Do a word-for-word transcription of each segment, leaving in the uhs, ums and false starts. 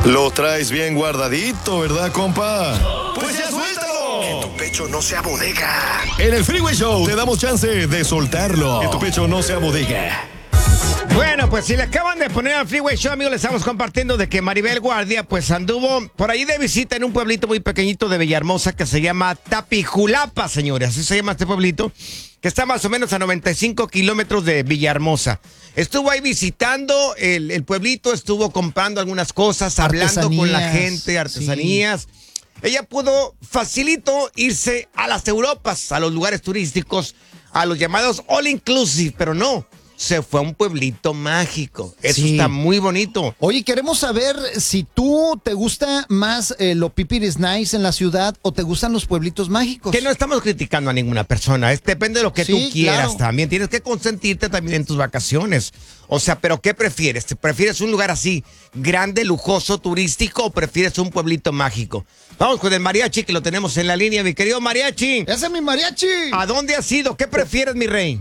Lo traes bien guardadito, ¿verdad, compa? Pues ya suéltalo. Que tu pecho no sea bodega. En el Freeway Show te damos chance de soltarlo. Que tu pecho no sea bodega. Bueno, pues si le acaban de poner al Freeway Show, amigos, le estamos compartiendo de que Maribel Guardia, pues anduvo por ahí de visita en un pueblito muy pequeñito de Villahermosa que se llama Tapijulapa, señores. Así se llama este pueblito, que está más o menos a noventa y cinco kilómetros de Villahermosa. Estuvo ahí visitando el, el pueblito, estuvo comprando algunas cosas, hablando con la gente, artesanías. Sí. Ella pudo facilito irse a las Europas, a los lugares turísticos, a los llamados all inclusive, pero no. Se fue a un pueblito mágico. Eso sí. Está muy bonito. Oye, queremos saber si tú te gusta más eh, lo pipiris nice en la ciudad o te gustan los pueblitos mágicos. Que no estamos criticando a ninguna persona. Es, depende de lo que sí, tú quieras, claro. También tienes que consentirte también en tus vacaciones. O sea, ¿pero qué prefieres? ¿Prefieres un lugar así grande, lujoso, turístico o prefieres un pueblito mágico? Vamos con el mariachi que lo tenemos en la línea, mi querido mariachi. ¡Ese es mi mariachi! ¿A dónde has ido? ¿Qué prefieres, mi rey?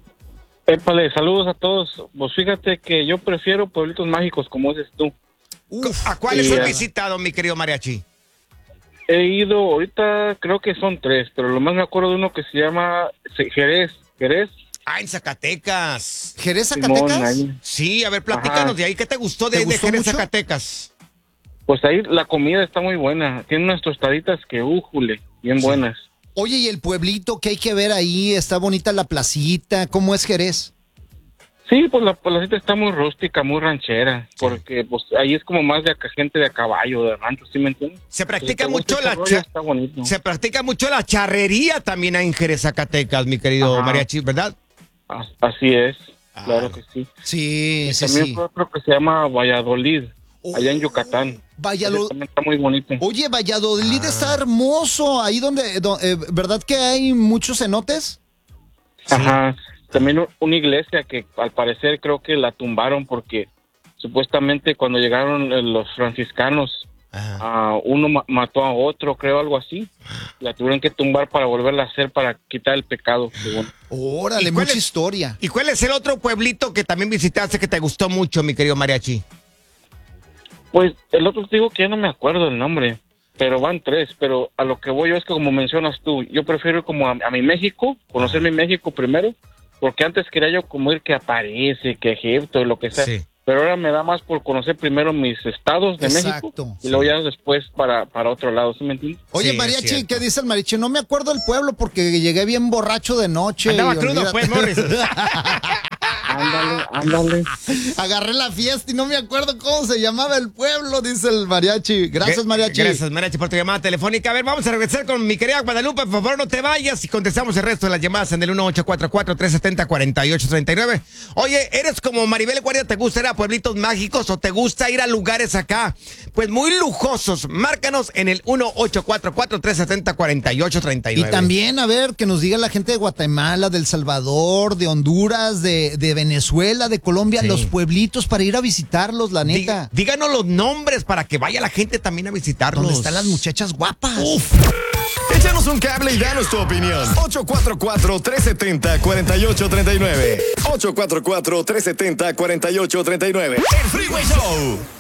Épale, saludos a todos. Pues fíjate que yo prefiero pueblitos mágicos, como dices tú. Uf, ¿a cuáles has visitado, mi querido mariachi? He ido, ahorita creo que son tres, pero lo más me acuerdo de uno que se llama Jerez. Jerez. Ah, en Zacatecas. ¿Jerez, Zacatecas? Simón, sí, a ver, platícanos Ajá. de ahí. ¿Qué te gustó de, ¿Te gustó de Jerez, mucho? Zacatecas? Pues ahí la comida está muy buena. Tiene unas tostaditas que, újule, bien sí. buenas. Oye, ¿y el pueblito qué hay que ver ahí? ¿Está bonita la placita? ¿Cómo es Jerez? Sí, pues la placita está muy rústica, muy ranchera, sí. porque pues ahí es como más de gente de a caballo, de rancho, ¿sí me entiendes? Se practica Entonces, mucho la cha- está bonito. Se practica mucho la charrería también ahí en Jerez, Zacatecas, mi querido Ajá. mariachi, ¿verdad? Ah, así es, ah. claro que sí. Sí, y sí, también sí. fue otro que se llama Valladolid. Oh, allá en Yucatán. Valladolid. También está muy bonito. Oye, Valladolid ah. está hermoso. Ahí donde, donde eh, ¿verdad que hay muchos cenotes? Ajá. Sí. También una iglesia que al parecer creo que la tumbaron porque supuestamente cuando llegaron los franciscanos, uh, uno ma- mató a otro, creo, algo así. La tuvieron que tumbar para volverla a hacer para quitar el pecado, según. Órale, mucha es, historia. ¿Y cuál es el otro pueblito que también visitaste que te gustó mucho, mi querido mariachi? Pues el otro te digo que ya no me acuerdo el nombre, pero van tres, pero a lo que voy yo es que como mencionas tú, yo prefiero como a, a mi México, conocer mi México primero, porque antes quería yo como ir que a París, que Egipto, lo que sea, sí. pero ahora me da más por conocer primero mis estados de Exacto, México y sí. luego ya después para, para otro lado, ¿sí me entiendes? Oye, sí, mariachi, ¿qué dice el mariachi? No me acuerdo el pueblo porque llegué bien borracho de noche. Andaba crudo, pues, Morris. Ándale, ándale. Agarré la fiesta y no me acuerdo cómo se llamaba el pueblo, dice el mariachi. Gracias, mariachi. Gracias, mariachi, por tu llamada telefónica. A ver, vamos a regresar con mi querida Guadalupe. Por favor, no te vayas y contestamos el resto de las llamadas en el uno ocho cuatro cuatro, tres siete cero, cuatro ocho tres nueve. Oye, ¿eres como Maribel Guardia? ¿Te gusta ir a pueblitos mágicos o te gusta ir a lugares acá, pues muy lujosos? Márcanos en el uno ocho cuatro cuatro, tres siete cero, cuatro ocho tres nueve. Y también, a ver, que nos diga la gente de Guatemala, de El Salvador, de Honduras, de, de Venezuela, de Colombia, sí. los pueblitos para ir a visitarlos, la neta. Dí, díganos los nombres para que vaya la gente también a visitarlos. ¿Dónde están las muchachas guapas? Uf. Échanos un cable y danos tu opinión. ocho cuatro cuatro, tres siete cero, cuatro ocho tres nueve. ocho cuatro cuatro, tres siete cero, cuatro ocho tres nueve. El Freeway Show.